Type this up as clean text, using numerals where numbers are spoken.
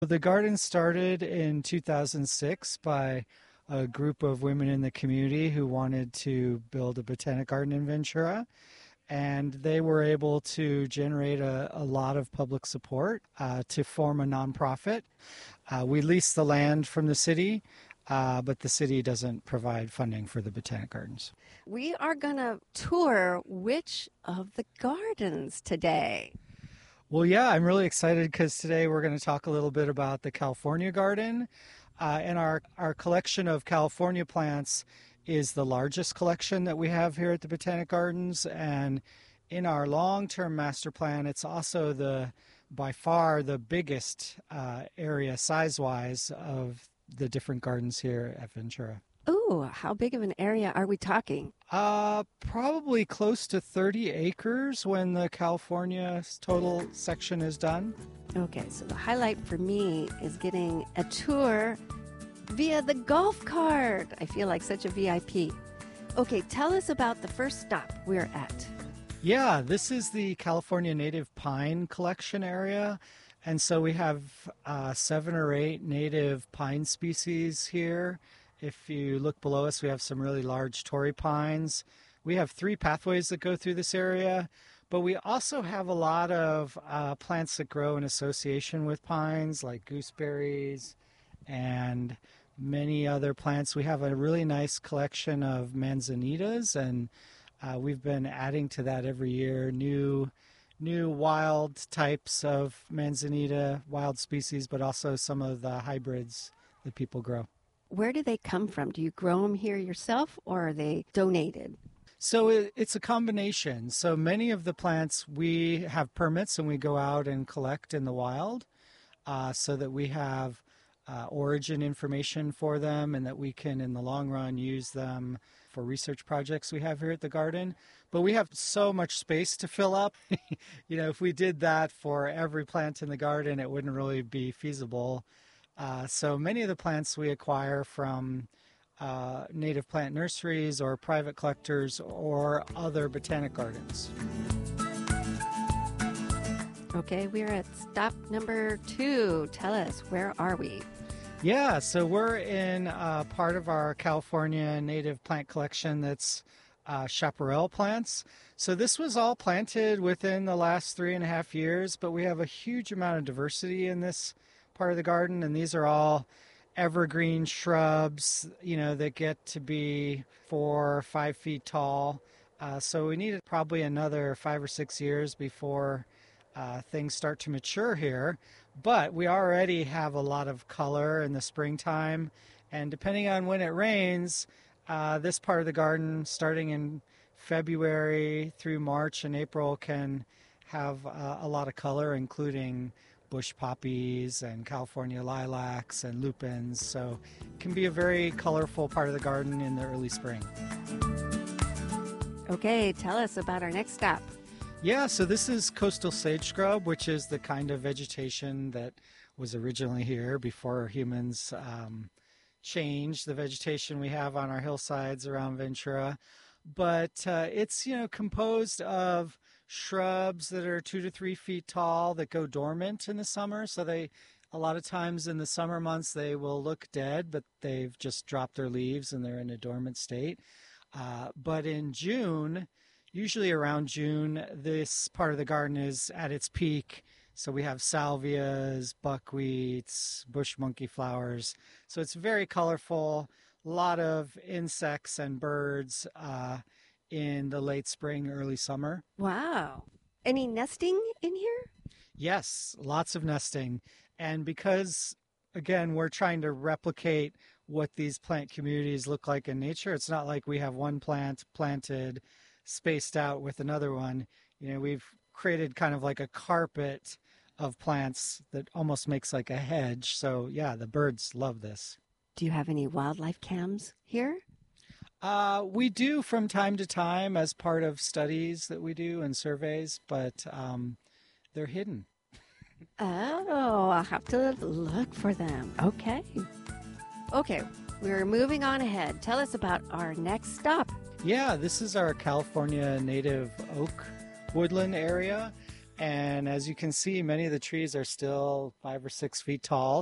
The garden started in 2006 by a group of women in the community who wanted to build a botanic garden in Ventura. And they were able to generate a lot of public support to form a nonprofit. We lease the land from the city, but the city doesn't provide funding for the botanic gardens. We are going to tour which of the gardens today? Well, yeah, I'm really excited because today we're going to talk a little bit about the California garden. And our collection of California plants is the largest collection that we have here at the Botanic Gardens. And in our long-term master plan, it's also by far the biggest area size-wise of the different gardens here at Ventura. Ooh, how big of an area are we talking? Probably close to 30 acres when the California total section is done. Okay, so the highlight for me is getting a tour via the golf cart. I feel like such a VIP. Okay, tell us about the first stop we're at. Yeah, this is the California native pine collection area. And so we have 7 or 8 native pine species here. If you look below us, we have some really large Torrey pines. We have 3 pathways that go through this area, but we also have a lot of plants that grow in association with pines, like gooseberries and many other plants. We have a really nice collection of manzanitas, and we've been adding to that every year. New wild types of manzanita, wild species, but also some of the hybrids that people grow. Where do they come from? Do you grow them here yourself, or are they donated? So it's a combination. So many of the plants we have permits and we go out and collect in the wild so that we have origin information for them and that we can in the long run use them for research projects we have here at the garden. But we have so much space to fill up. If we did that for every plant in the garden, it wouldn't really be feasible. So many of the plants we acquire from native plant nurseries or private collectors or other botanic gardens. Okay, we're at stop number 2. Tell us, where are we? Yeah, so we're in part of our California native plant collection that's chaparral plants. So this was all planted within the last 3.5 years, but we have a huge amount of diversity in this part of the garden, and these are all evergreen shrubs, that get to be 4 or 5 feet tall. So we need probably another 5 or 6 years before things start to mature here. But we already have a lot of color in the springtime, and depending on when it rains, this part of the garden, starting in February through March and April, can have a lot of color, including bush poppies and California lilacs and lupins. So it can be a very colorful part of the garden in the early spring. Okay, tell us about our next stop. Yeah, so this is coastal sage scrub, which is the kind of vegetation that was originally here before humans changed the vegetation we have on our hillsides around Ventura. But it's, composed of shrubs that are 2 to 3 feet tall that go dormant in the summer. So a lot of times in the summer months, they will look dead, but they've just dropped their leaves and they're in a dormant state. But in June, usually around June, this part of the garden is at its peak. So we have salvias, buckwheats, bush monkey flowers. So it's very colorful, a lot of insects and birds in the late spring, early summer. Wow. Any nesting in here? Yes, lots of nesting. And because, again, we're trying to replicate what these plant communities look like in nature, it's not like we have one plant planted spaced out with another one. We've created kind of like a carpet of plants that almost makes like a hedge. So yeah, the birds love this. Do you have any wildlife cams here? We do from time to time as part of studies that we do and surveys, but they're hidden. Oh, I'll have to look for them. Okay. Okay, we're moving on ahead. Tell us about our next stop. Yeah, this is our California native oak woodland area. And as you can see, many of the trees are still 5 or 6 feet tall.